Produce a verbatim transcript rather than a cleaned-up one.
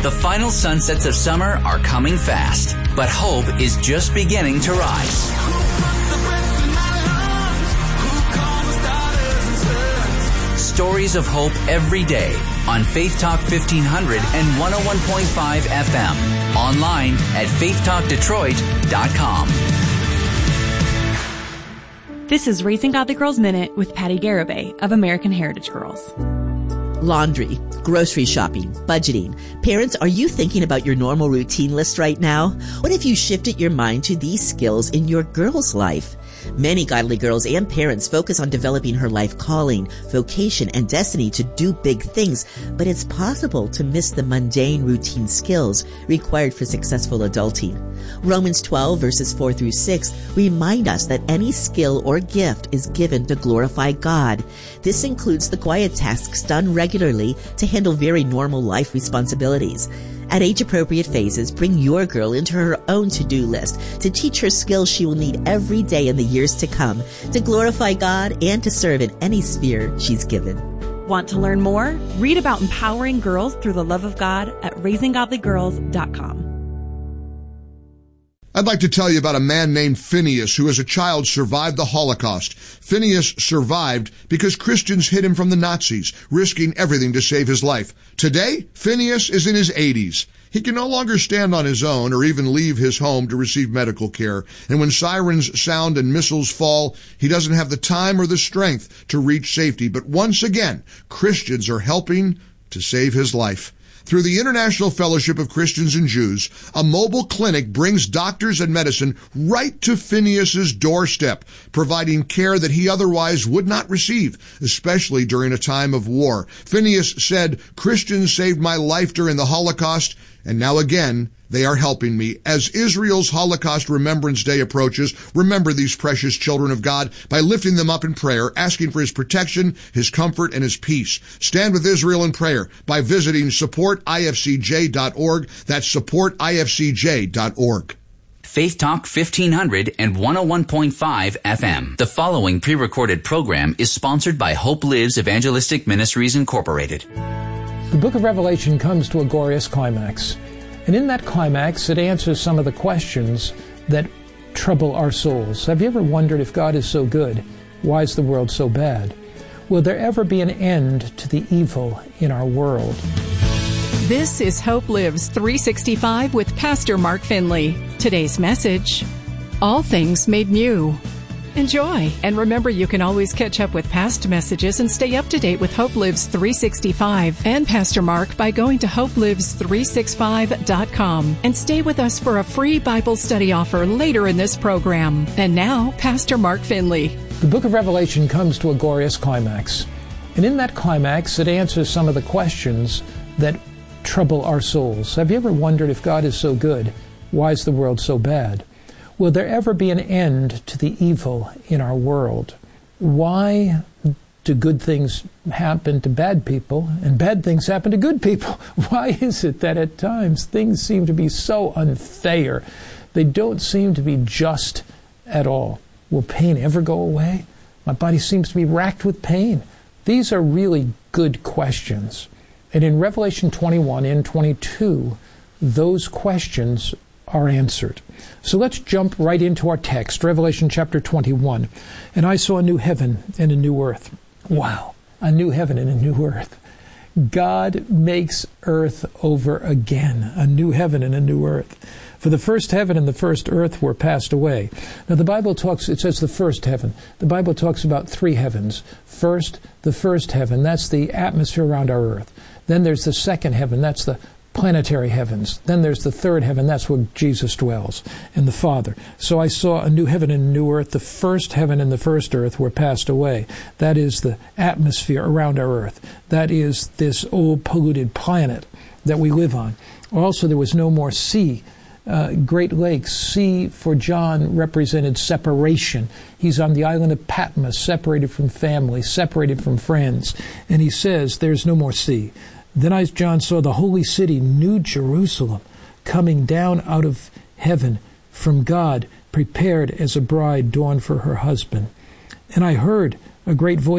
The final sunsets of summer are coming fast, but hope is just beginning to rise. Stories of hope every day on Faith Talk fifteen hundred and one oh one point five F M. Online at faith talk detroit dot com. This is Raising Godly Girls Minute with Patty Garibay of American Heritage Girls. Laundry, grocery shopping, budgeting. Parents, are you thinking about your normal routine list right now? What if you shifted your mind to these skills in your girl's life? Many godly girls and parents focus on developing her life calling, vocation, and destiny to do big things, but it's possible to miss the mundane routine skills required for successful adulting. Romans twelve verses four through six remind us that any skill or gift is given to glorify God. This includes the quiet tasks done regularly to handle very normal life responsibilities. At age-appropriate phases, bring your girl into her own to-do list to teach her skills she will need every day in the years to come to glorify God and to serve in any sphere she's given. Want to learn more? Read about empowering girls through the love of God at raising godly girls dot com. I'd like to tell you about a man named Phineas who as a child survived the Holocaust. Phineas survived because Christians hid him from the Nazis, risking everything to save his life. Today, Phineas is in his eighties. He can no longer stand on his own or even leave his home to receive medical care. And when sirens sound and missiles fall, he doesn't have the time or the strength to reach safety. But once again, Christians are helping to save his life. Through the International Fellowship of Christians and Jews, a mobile clinic brings doctors and medicine right to Phineas's doorstep, providing care that he otherwise would not receive, especially during a time of war. Phineas said, "Christians saved my life during the Holocaust, and now again, they are helping me." As Israel's Holocaust Remembrance Day approaches, remember these precious children of God by lifting them up in prayer, asking for his protection, his comfort, and his peace. Stand with Israel in prayer by visiting support I F C J dot org. That's support I F C J dot org. Faith Talk fifteen hundred and one oh one point five F M. The following pre-recorded program is sponsored by Hope Lives Evangelistic Ministries Incorporated. The book of Revelation comes to a glorious climax. And in that climax, it answers some of the questions that trouble our souls. Have you ever wondered, if God is so good, why is the world so bad? Will there ever be an end to the evil in our world? This is Hope Lives three sixty-five with Pastor Mark Finley. Today's message, all things made new. Enjoy, and remember you can always catch up with past messages and stay up to date with Hope Lives three sixty-five and Pastor Mark by going to hope lives three sixty-five dot com and stay with us for a free Bible study offer later in this program. And now, Pastor Mark Finley. The book of Revelation comes to a glorious climax. And in that climax, it answers some of the questions that trouble our souls. Have you ever wondered, if God is so good, why is the world so bad? Will there ever be an end to the evil in our world? Why do good things happen to bad people and bad things happen to good people? Why is it that at times things seem to be so unfair? They don't seem to be just at all. Will pain ever go away? My body seems to be racked with pain. These are really good questions. And in Revelation twenty-one and twenty-two, those questions are answered. So let's jump right into our text, Revelation chapter twenty-one. And I saw a new heaven and a new earth. Wow, a new heaven and a new earth. God makes earth over again, a new heaven and a new earth. For the first heaven and the first earth were passed away. Now the Bible talks, it says the first heaven. The Bible talks about three heavens. First, the first heaven, that's the atmosphere around our earth. Then there's the second heaven, that's the planetary heavens. Then there's the third heaven. That's where Jesus dwells, and the Father. So I saw a new heaven and a new earth. The first heaven and the first earth were passed away. That is the atmosphere around our earth. That is this old polluted planet that we live on. Also, there was no more sea. Uh, Great Lakes. Sea for John represented separation. He's on the island of Patmos, separated from family, separated from friends. And he says, there's no more sea. Then I, John, saw the holy city, New Jerusalem, coming down out of heaven from God, prepared as a bride adorned for her husband. And I heard a great voice